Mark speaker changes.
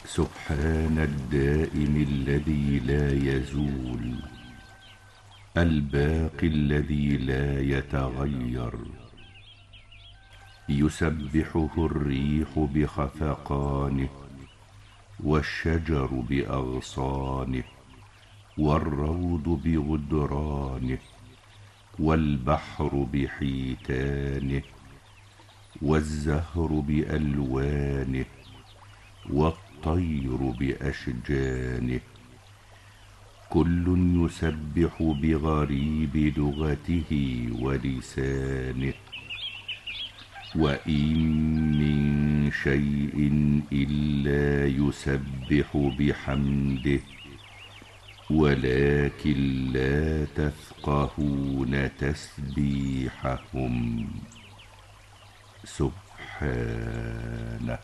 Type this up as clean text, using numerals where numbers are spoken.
Speaker 1: سبحان الدائم الذي لا يزول، الباقي الذي لا يتغير. يسبحه الريح بخفقانه، والشجر بأغصانه، والروض بغدرانه، والبحر بحيتانه، والزهر بألوانه، والطير بأشجانه. كل يسبح بغريب لغته ولسانه. وإن من شيء إلا يسبح بحمده، ولكن لا تفقهون تسبيحهم. سبحانه.